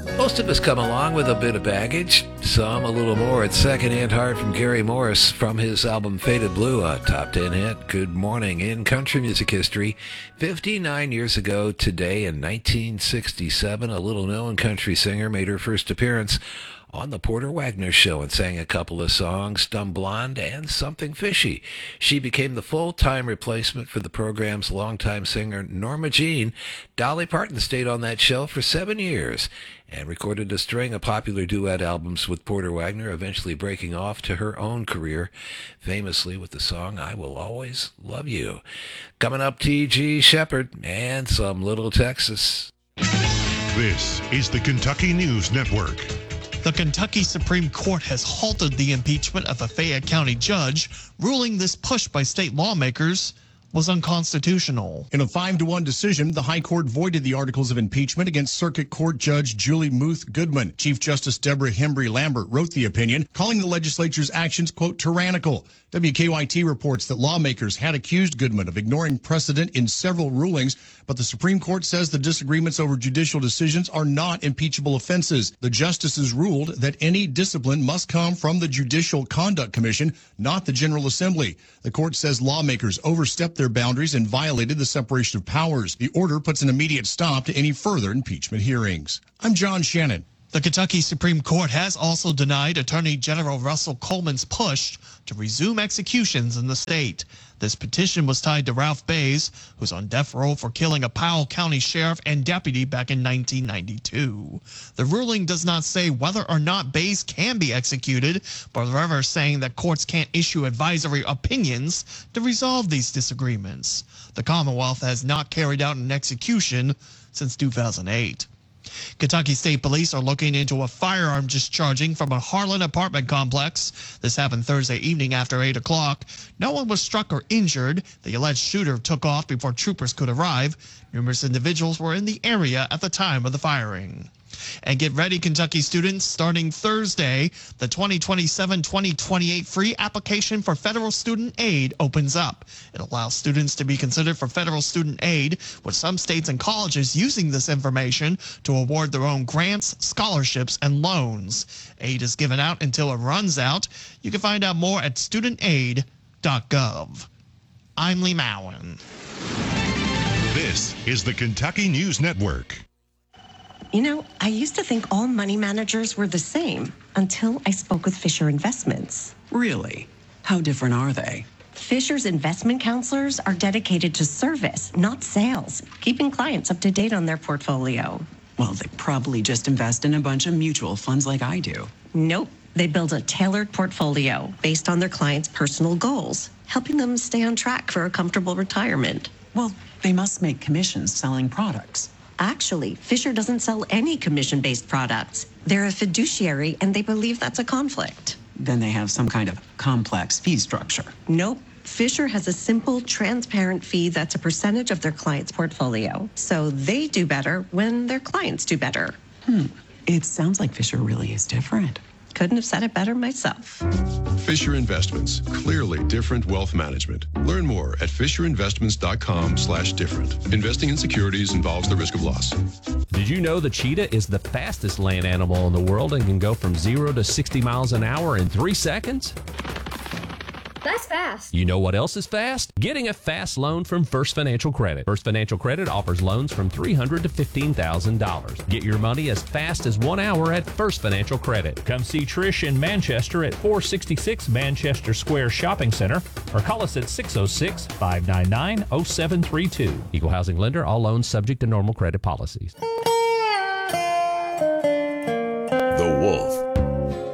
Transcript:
Most of us come along with a bit of baggage, some a little more. It's Secondhand Heart from Gary Morris from his album Faded Blue, a top 10 hit. Good morning in country music history. 59 years ago today in 1967, a little-known country singer made her first appearance on the Porter Wagoner Show and sang a couple of songs, Dumb Blonde and Something Fishy. She became the full-time replacement for the program's longtime singer Norma Jean. Dolly Parton stayed on that show for 7 years and recorded a string of popular duet albums with Porter Wagoner, eventually breaking off to her own career, famously with the song I Will Always Love You. Coming up, T.G. Shepherd and some Little Texas. This is the Kentucky News Network. The Kentucky Supreme Court has halted the impeachment of a Fayette County judge, ruling this push by state lawmakers was unconstitutional. In a 5-1 decision, the High Court voided the articles of impeachment against Circuit Court Judge Julie Muth Goodman. Chief Justice Deborah Hembry Lambert wrote the opinion, calling the legislature's actions, quote, tyrannical. WKYT reports that lawmakers had accused Goodman of ignoring precedent in several rulings, but the Supreme Court says the disagreements over judicial decisions are not impeachable offenses. The justices ruled that any discipline must come from the Judicial Conduct Commission, not the General Assembly. The court says lawmakers overstepped their boundaries and violated the separation of powers. The order puts an immediate stop to any further impeachment hearings. I'm John Shannon. The Kentucky Supreme Court has also denied Attorney General Russell Coleman's push to resume executions in the state. This petition was tied to Ralph Bays, who's on death row for killing a Powell County sheriff and deputy back in 1992. The ruling does not say whether or not Bays can be executed, but rather saying that courts can't issue advisory opinions to resolve these disagreements. The Commonwealth has not carried out an execution since 2008. Kentucky State Police are looking into a firearm discharging from a Harlan apartment complex. This happened Thursday evening after 8 o'clock. No one was struck or injured. The alleged shooter took off before troopers could arrive. Numerous individuals were in the area at the time of the firing. And get ready, Kentucky students, starting Thursday, the 2027-2028 free application for federal student aid opens up. It allows students to be considered for federal student aid, with some states and colleges using this information to award their own grants, scholarships, and loans. Aid is given out until it runs out. You can find out more at studentaid.gov. I'm Lee Mowen. This is the Kentucky News Network. You know, I used to think all money managers were the same until I spoke with Fisher Investments. Really? How different are they? Fisher's investment counselors are dedicated to service, not sales, keeping clients up to date on their portfolio. Well, they probably just invest in a bunch of mutual funds like I do. Nope. They build a tailored portfolio based on their clients' personal goals, helping them stay on track for a comfortable retirement. Well, they must make commissions selling products. Actually, Fisher doesn't sell any commission-based products. They're a fiduciary, and they believe that's a conflict. Then they have some kind of complex fee structure. Nope. Fisher has a simple, transparent fee that's a percentage of their client's portfolio. So they do better when their clients do better. It sounds like Fisher really is different. Couldn't have said it better myself. Fisher Investments, clearly different wealth management. Learn more at FisherInvestments.com/different. Investing in securities involves the risk of loss. Did you know the cheetah is the fastest land animal in the world and can go from 0 to 60 miles an hour in 3 seconds? That's fast. You know what else is fast? Getting a fast loan from First Financial Credit. First Financial Credit offers loans from $300 to $15,000. Get your money as fast as 1 hour at First Financial Credit. Come see Trish in Manchester at 466 Manchester Square Shopping Center or call us at 606-599-0732. Equal housing lender. All loans subject to normal credit policies. The Wolf.